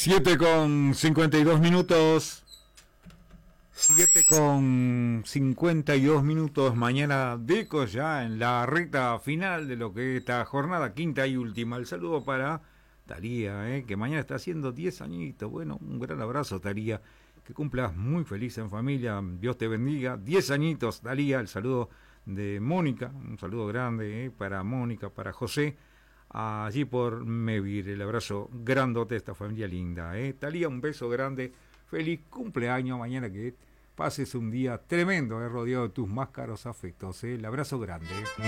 7:52. 7:52. Mañana Deco ya en la recta final de lo que es esta jornada quinta y última. El saludo para Talía, que mañana está haciendo 10 añitos. Bueno, un gran abrazo, Talía. Que cumplas muy feliz en familia. Dios te bendiga. 10 añitos, Talía. El saludo de Mónica. Un saludo grande para Mónica, para José. Allí por Mevir. El abrazo grandote de esta familia linda. Talía, un beso grande. Feliz cumpleaños. Mañana que pases un día tremendo, rodeado de tus más caros afectos. El abrazo grande.